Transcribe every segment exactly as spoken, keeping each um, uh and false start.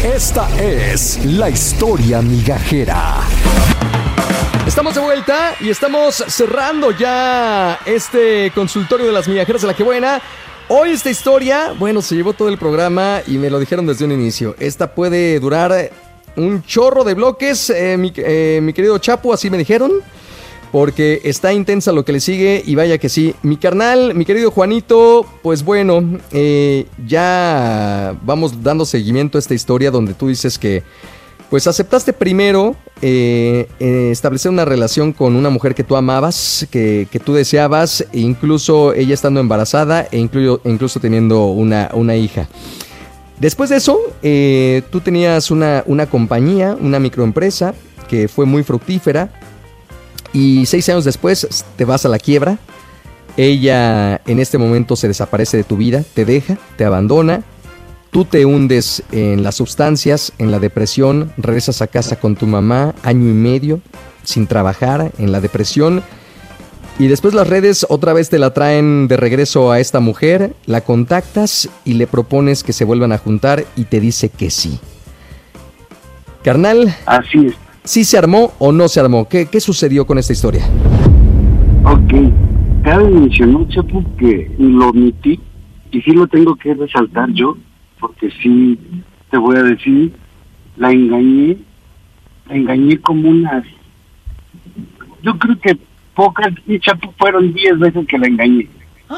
Esta es la historia migajera. Estamos de vuelta y estamos cerrando ya este consultorio de las migajeras de La Que Buena. Hoy esta historia, bueno, se llevó todo el programa y me lo dijeron desde un inicio. Esta puede durar un chorro de bloques, eh, mi, eh, mi querido Chapo, así me dijeron. Porque está intensa lo que le sigue y vaya que sí. Mi carnal, mi querido Juanito, pues bueno, eh, ya vamos dando seguimiento a esta historia donde tú dices que pues aceptaste primero eh, eh, establecer una relación con una mujer que tú amabas, que, que tú deseabas, e incluso ella estando embarazada e incluso, incluso teniendo una, una hija. Después de eso, eh, tú tenías una, una compañía, una microempresa que fue muy fructífera. Y seis años después te vas a la quiebra. Ella en este momento se desaparece de tu vida, te deja, te abandona. Tú te hundes en las sustancias, en la depresión. Regresas a casa con tu mamá, año y medio, sin trabajar, en la depresión. Y después las redes otra vez te la traen de regreso a esta mujer. La contactas y le propones que se vuelvan a juntar y te dice que sí. Carnal. Así es. ¿Sí se armó o no se armó? ¿Qué, qué sucedió con esta historia? Ok, cabe mencionar, Chapo, que lo omití y sí lo tengo que resaltar yo, porque sí te voy a decir, la engañé, la engañé como unas, yo creo que pocas, y Chapo, fueron diez veces que la engañé.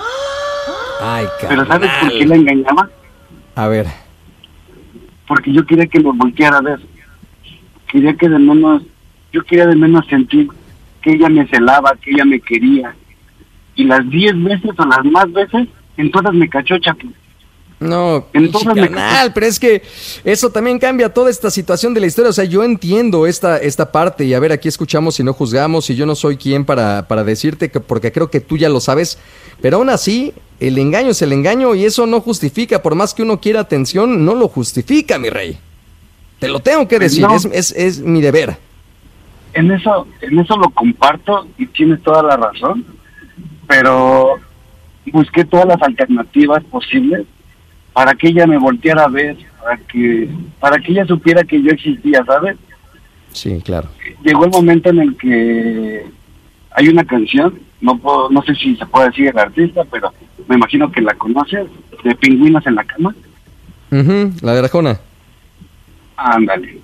Ay, Pero ¿sabes por qué la engañaba? A ver. Porque yo quería que me volteara a ver. Quería que de menos, yo quería de menos sentir que ella me celaba, que ella me quería. Y las diez veces o las más veces, en todas me cachó, Chapo. No, Entonces me canal, pero es que eso también cambia toda esta situación de la historia. O sea, yo entiendo esta, esta parte y a ver, aquí escuchamos y no juzgamos y yo no soy quien para, para decirte que, porque creo que tú ya lo sabes, pero aún así, el engaño es el engaño y eso no justifica, por más que uno quiera atención, no lo justifica, mi rey. Te lo tengo que decir, no, es, es, es mi deber. En eso, en eso lo comparto y tienes toda la razón, pero busqué todas las alternativas posibles para que ella me volteara a ver, para que, para que ella supiera que yo existía, ¿sabes? Sí, claro. Llegó el momento en el que hay una canción, no puedo, no sé si se puede decir el artista, pero me imagino que la conoces, de Pingüinos en la Cama. Uh-huh, la de Arjona. Ándale.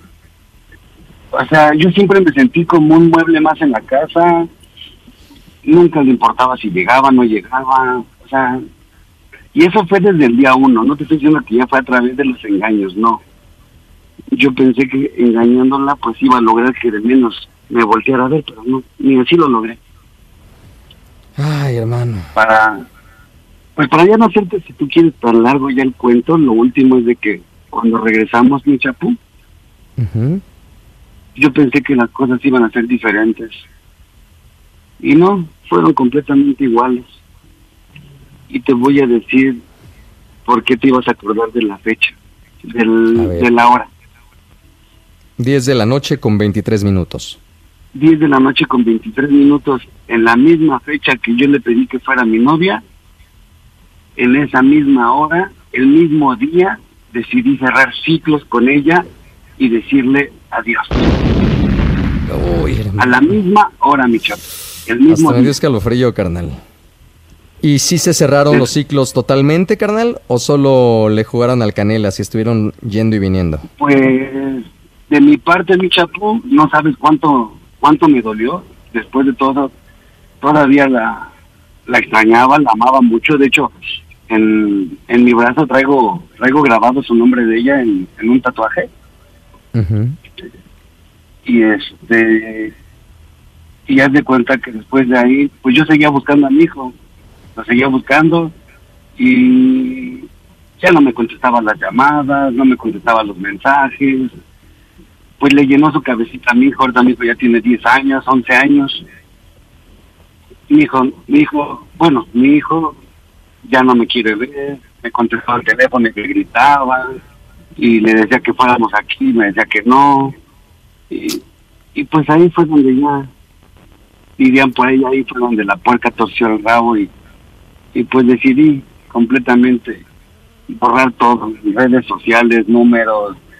O sea, yo siempre me sentí como un mueble más en la casa. Nunca le importaba si llegaba o no llegaba. O sea, y eso fue desde el día uno. No te estoy diciendo que ya fue a través de los engaños, no. Yo pensé que engañándola pues iba a lograr que de menos me volteara a ver, pero no, ni así lo logré. Ay, hermano. Para, pues para ya no hacerte, si tú quieres, tan largo ya el cuento, lo último es de que cuando regresamos, mi Chapo, uh-huh. yo pensé que las cosas iban a ser diferentes. Y no, fueron completamente iguales. Y te voy a decir por qué te ibas a acordar de la fecha, del, de la hora. diez de la noche con veintitrés minutos. diez de la noche con veintitrés minutos, en la misma fecha que yo le pedí que fuera mi novia, en esa misma hora, el mismo día, decidí cerrar ciclos con ella y decirle adiós. Uy, a la misma hora, mi Chapo. El mismo Hasta me dio escalofrío, carnal. ¿Y si se cerraron sí. los ciclos totalmente, carnal? ¿O solo le jugaron al canela, si estuvieron yendo y viniendo? Pues, de mi parte, mi Chapo, no sabes cuánto cuánto me dolió. Después de todo, todavía la, la extrañaba, la amaba mucho. De hecho, en, en mi brazo traigo traigo grabado su nombre de ella en, en un tatuaje. Uh-huh. Y este y haz de cuenta que después de ahí pues yo seguía buscando a mi hijo, lo seguía buscando y ya no me contestaba las llamadas, no me contestaba los mensajes. Pues le llenó su cabecita a mi hijo. Ahorita mi hijo ya tiene diez años, once años. Mi hijo, mi hijo, bueno, mi hijo ya no me quiere ver, me contestó al teléfono y me gritaba, y le decía que fuéramos aquí, me decía que no, y, y pues ahí fue donde ya, dirían por ahí, ahí fue donde la puerca torció el rabo, y, y pues decidí completamente borrar todo, redes sociales, números,